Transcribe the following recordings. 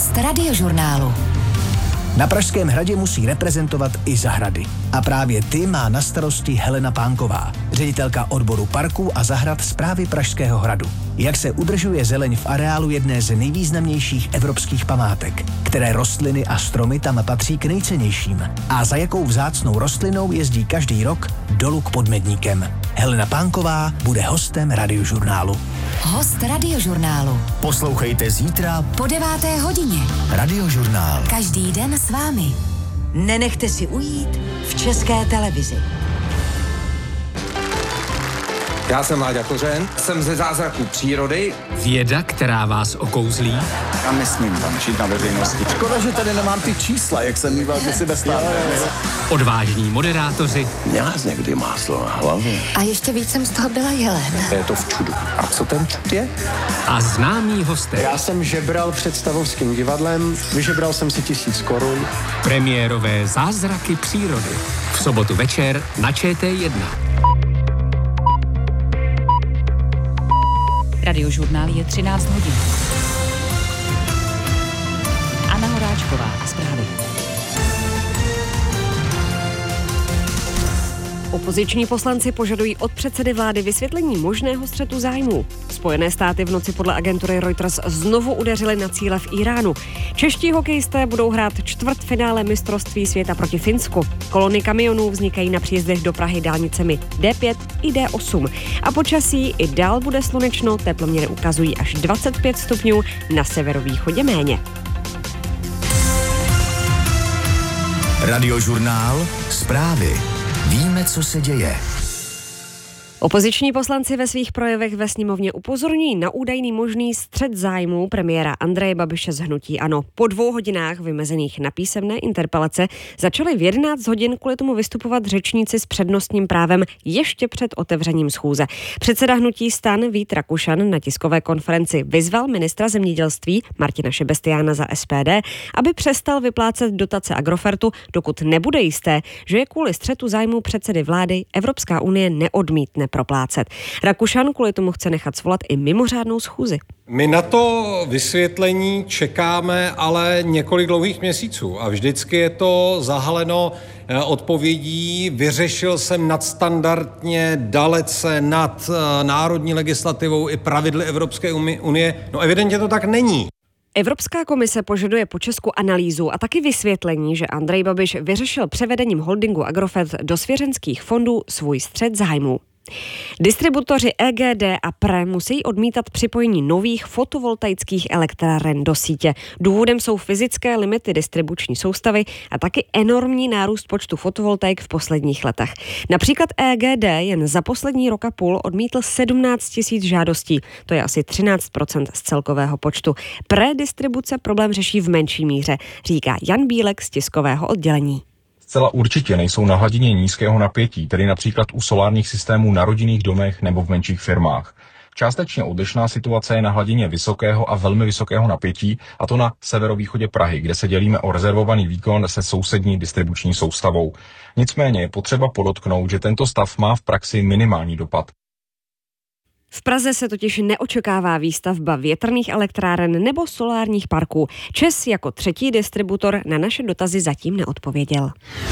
Host Radiožurnálu. Na Pražském hradě musí reprezentovat i zahrady. A právě ty má na starosti Helena Pánková, ředitelka odboru parků a zahrad Správy Pražského hradu. Jak se udržuje zeleň v areálu jedné z nejvýznamnějších evropských památek, které rostliny a stromy tam patří k nejcennějším a za jakou vzácnou rostlinou jezdí každý rok dolů k Podmedníkem. Helena Pánková bude hostem Radiožurnálu. Host Radiožurnálu. Poslouchejte zítra Po 9. hodině. Radiožurnál. Každý den s vámi. Nenechte si ujít v České televizi. Já jsem Láďa Kořen, jsem ze Zázraků přírody. Věda, která vás okouzlí. Já nesmím tam žít na veřejnosti. Škoda, že tady nemám ty čísla, jak jsem mýval kdysi ve stále. Odvážní moderátoři. Měla jsi někdy máslo na hlavě. A ještě víc jsem z toho byla jelen. Je to v čudu. A co ten čud je? A známí hosté. Já jsem žebral před Stavovským divadlem, vyžebral jsem si 1000 korun. Premiérové Zázraky přírody. V sobotu večer na ČT1. Radiožurnál je 13 hodin. Anna Horáčková a zprávy. Opoziční poslanci požadují od předsedy vlády vysvětlení možného střetu zájmů. Spojené státy v noci podle agentury Reuters znovu udeřily na cíle v Iránu. Čeští hokejisté budou hrát čtvrtfinále mistrovství světa proti Finsku. Kolony kamionů vznikají na příjezdech do Prahy dálnicemi D5 i D8. A počasí i dál bude slunečno, teploměry ukazují až 25 stupňů, na severovýchodě méně. Radiožurnál. Zprávy. Víme, co se děje. Opoziční poslanci ve svých projevech ve sněmovně upozorňují na údajný možný střet zájmů premiéra Andreje Babiše z hnutí ANO. Po 2 hodinách vymezených na písemné interpelace začali v 11 hodin kvůli tomu vystupovat řečníci s přednostním právem ještě před otevřením schůze. Předseda hnutí STAN Vít Rakušan na tiskové konferenci vyzval ministra zemědělství Martina Šebestiána za SPD, aby přestal vyplácet dotace Agrofertu, dokud nebude jisté, že je kvůli střetu zájmů předsedy vlády Evropská unie neodmítne proplácet. Rakušan kvůli tomu chce nechat svolat i mimořádnou schůzi. My na to vysvětlení čekáme ale několik dlouhých měsíců a vždycky je to zahaleno odpovědí. Vyřešil jsem nadstandardně, dalece nad národní legislativou i pravidly Evropské unie. No evidentně to tak není. Evropská komise požaduje po Česku analýzu a taky vysvětlení, že Andrej Babiš vyřešil převedením holdingu Agrofert do svěřenských fondů svůj střet zájmů. Distributoři EGD a PRE musí odmítat připojení nových fotovoltaických elektráren do sítě. Důvodem jsou fyzické limity distribuční soustavy a taky enormní nárůst počtu fotovoltaik v posledních letech. Například EGD jen za poslední rok a půl odmítl 17 000 žádostí. To je asi 13% z celkového počtu. PRE distribuce problém řeší v menší míře, říká Jan Bílek z tiskového oddělení. Zcela určitě nejsou na hladině nízkého napětí, tedy například u solárních systémů na rodinných domech nebo v menších firmách. Částečně odlišná situace je na hladině vysokého a velmi vysokého napětí, a to na severovýchodě Prahy, kde se dělíme o rezervovaný výkon se sousední distribuční soustavou. Nicméně je potřeba podotknout, že tento stav má v praxi minimální dopad. V Praze se totiž neočekává výstavba větrných elektráren nebo solárních parků. ČEZ jako třetí distributor na naše dotazy zatím neodpověděl.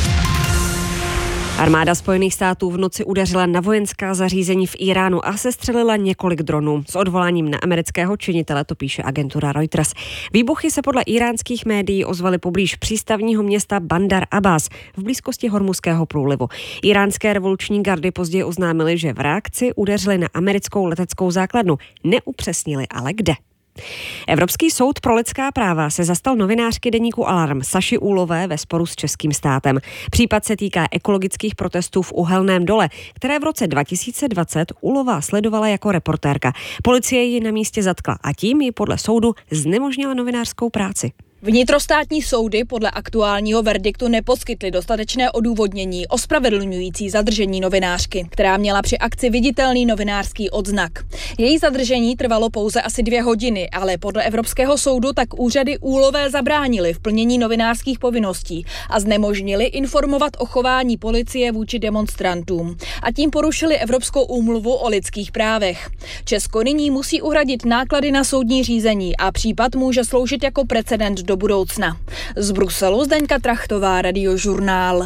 Armáda Spojených států v noci udeřila na vojenská zařízení v Iránu a sestřelila několik dronů. S odvoláním na amerického činitele, to píše agentura Reuters. Výbuchy se podle iránských médií ozvaly poblíž přístavního města Bandar Abbas v blízkosti Hormuzského průlivu. Iránské revoluční gardy později oznámily, že v reakci udeřili na americkou leteckou základnu. Neupřesnili ale kde. Evropský soud pro lidská práva se zastal novinářky deníku Alarm Saši Úlové ve sporu s českým státem. Případ se týká ekologických protestů v Uhelném dole, které v roce 2020 Úlová sledovala jako reportérka. Policie ji na místě zatkla a tím ji podle soudu znemožnila novinářskou práci. Vnitrostátní soudy podle aktuálního verdiktu neposkytly dostatečné odůvodnění ospravedlňující zadržení novinářky, která měla při akci viditelný novinářský odznak. Její zadržení trvalo pouze asi 2 hodiny, ale podle Evropského soudu tak úřady úlové zabránily v plnění novinářských povinností a znemožnili informovat o chování policie vůči demonstrantům. A tím porušili Evropskou úmluvu o lidských právech. Česko nyní musí uhradit náklady na soudní řízení a případ může sloužit jako precedent do budoucna. Z Bruselu Zdeňka Trachtová, Radiožurnál.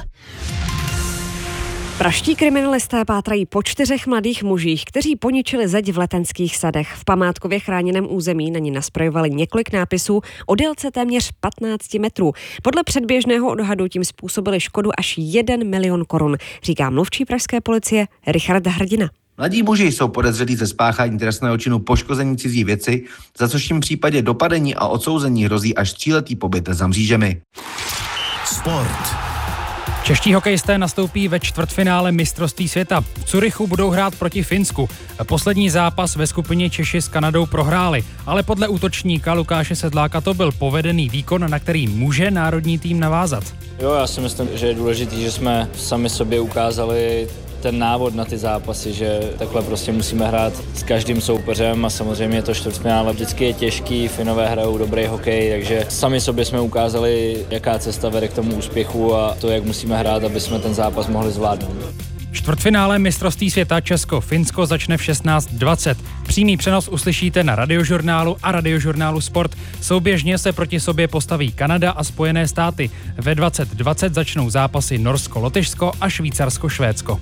Praští kriminalisté pátrají po 4 mladých mužích, kteří poničili zeď v Letenských sadech. V památkově chráněném území na ní nasprojovali několik nápisů o délce téměř 15 metrů. Podle předběžného odhadu tím způsobili škodu až 1 milion korun, říká mluvčí pražské policie Richard Hrdina. Mladí muži jsou podezřelí ze spáchání trestného činu poškození cizí věci, za což jim v případě dopadení a odsouzení hrozí až 3letý pobyt za mřížemi. Sport. Čeští hokejisté nastoupí ve čtvrtfinále mistrovství světa. V Curychu budou hrát proti Finsku. Poslední zápas ve skupině Češi s Kanadou prohráli, ale podle útočníka Lukáše Sedláka to byl povedený výkon, na který může národní tým navázat. Jo, já si myslím, že je důležité, že jsme sami sobě ukázali ten návod na ty zápasy, že takhle prostě musíme hrát s každým soupeřem a samozřejmě to čtvrtfinále vždycky je těžký, Finové hrajou dobrý hokej, takže sami sobě jsme ukázali, jaká cesta vede k tomu úspěchu a to, jak musíme hrát, aby jsme ten zápas mohli zvládnout. Čtvrtfinále mistrovství světa Česko-Finsko začne v 16:20. Přímý přenos uslyšíte na Radiožurnálu a Radiožurnálu Sport. Souběžně se proti sobě postaví Kanada a Spojené státy. Ve 20:20 začnou zápasy Norsko-Lotyšsko a Švýcarsko-Švédsko.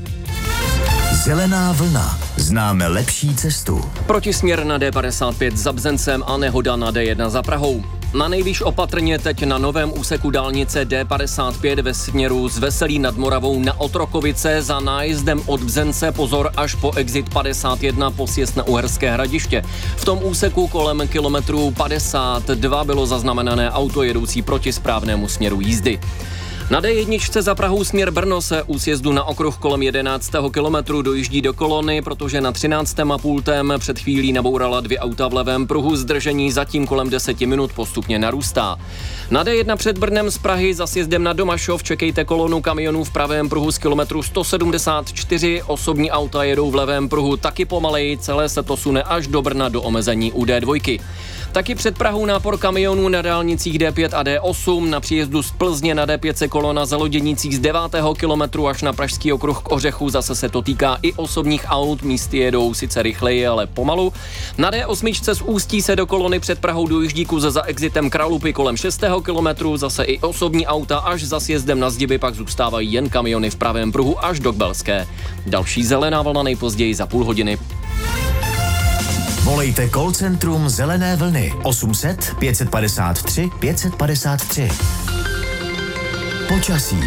Zelená vlna. Známe lepší cestu. Protisměr na D55 za Bzencem a nehoda na D1 za Prahou. Na nejvýš opatrně teď na novém úseku dálnice D55 ve směru z Veselí nad Moravou na Otrokovice za nájezdem od Bzence pozor až po exit 51 po sjezd na Uherské Hradiště. V tom úseku kolem kilometru 52 bylo zaznamenané auto jedoucí proti správnému směru jízdy. Na D1 za Prahou směr Brno se u sjezdu na okruh kolem 11. kilometru dojíždí do kolony, protože na 13. a pultem před chvílí nabourala 2 auta v levém pruhu, zdržení zatím kolem 10 minut postupně narůstá. Na D1 před Brnem z Prahy za sjezdem na Domašov čekejte kolonu kamionů v pravém pruhu z kilometru 174, osobní auta jedou v levém pruhu taky pomaleji, celé se to sune až do Brna do omezení u D2. Taky před Prahou nápor kamionů na dálnicích D5 a D8, na příjezdu z Plzně na D5 se kolona za Loděnicích z 9. kilometru až na pražský okruh k Ořechu, zase se to týká i osobních aut, místy jedou sice rychleji, ale pomalu. Na D8 z Ústí se do kolony před Prahou dojíždí kuze za exitem Kralupy kolem 6. kilometru, zase i osobní auta, až za sjezdem na Zdiby pak zůstávají jen kamiony v pravém pruhu až do Kbelské. Další zelená vlna nejpozději za půl hodiny. Volejte call centrum Zelené vlny 800 553 553. Počasí.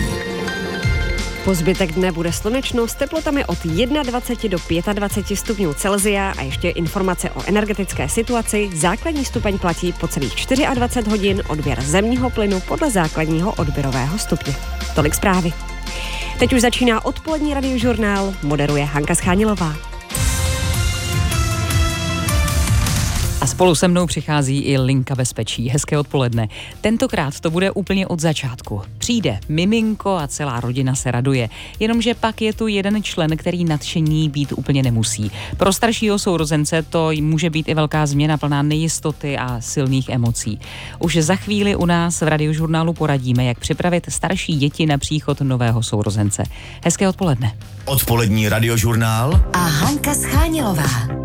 Po zbytek dne bude slenečno s teplotami od 21 do 25 stupňů Celsia a ještě informace o energetické situaci. Základní stupeň platí po celých 24 hodin, odběr zemního plynu podle základního odběrového stupně. Tolik zprávy. Teď už začíná odpolední Radiožurnál, moderuje Hanka Schánilová. A spolu se mnou přichází i Linka bezpečí. Hezké odpoledne. Tentokrát to bude úplně od začátku. Přijde miminko a celá rodina se raduje. Jenomže pak je tu jeden člen, který nadšení být úplně nemusí. Pro staršího sourozence to může být i velká změna plná nejistoty a silných emocí. Už za chvíli u nás v Radiožurnálu poradíme, jak připravit starší děti na příchod nového sourozence. Hezké odpoledne. Odpolední Radiožurnál a Hanka Schánilová.